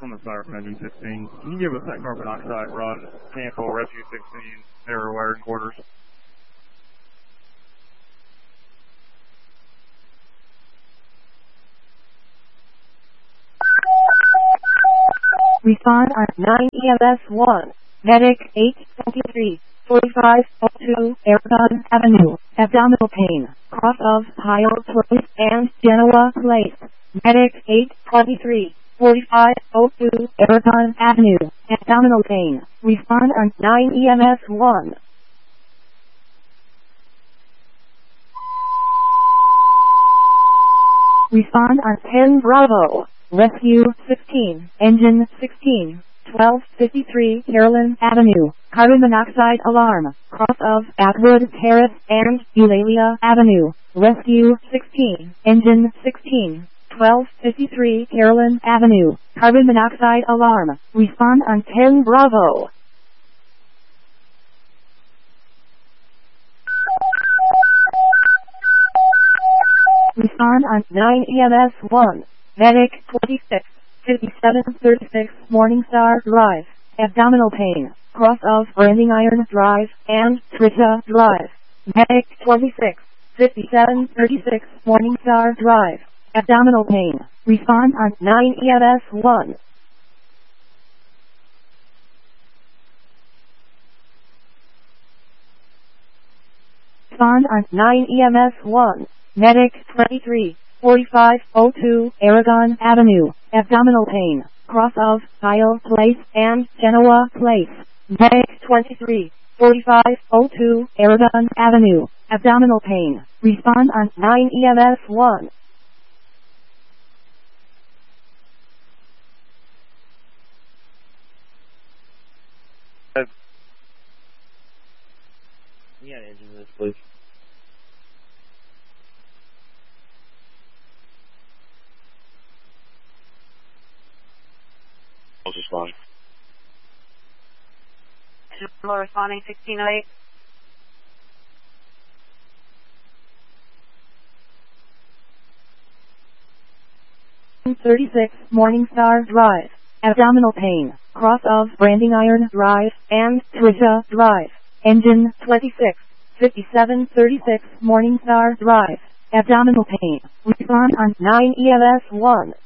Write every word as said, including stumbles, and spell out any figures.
on the fire from engine sixteen. Can you give us that carbon monoxide run, sample, rescue sixteen, error wiring quarters? Respond on nine E M S one, Medic eight twenty-three, forty-five oh two, Aragon Avenue, abdominal pain, cross of Pyle Place and Genoa Place. Medic eight twenty-three, forty-five oh two, Aragon Avenue, abdominal pain. Respond on nine E M S one. Respond on ten Bravo. Rescue sixteen, Engine sixteen, twelve fifty-three Carolyn Avenue, carbon monoxide alarm, cross of Atwood Terrace and Eulalia Avenue. Rescue sixteen, Engine sixteen, twelve fifty-three Carolyn Avenue, carbon monoxide alarm. Respond on ten Bravo. Respond on nine E M S one. Medic twenty-six, fifty-seven thirty-six Morningstar Drive, abdominal pain, cross of Branding Iron Drive and Trisha Drive. Medic twenty-six, fifty-seven thirty-six Morningstar Drive, abdominal pain. Respond on nine E M S one. Respond on nine E M S one. Medic twenty-three, forty-five oh two, Aragon Avenue, abdominal pain, cross of Pyle Place and Genoa Place. Medic twenty-three, forty-five oh two, Aragon Avenue, abdominal pain. Respond on nine E M S one. Yeah, engine this, please. Responding. Responding sixteen oh eight. thirty-six Morningstar Drive, abdominal pain, cross of Branding Iron Drive and Trisha Drive. Engine twenty-six, fifty-seven thirty-six Morningstar Drive, abdominal pain. Respond on nine E M S one.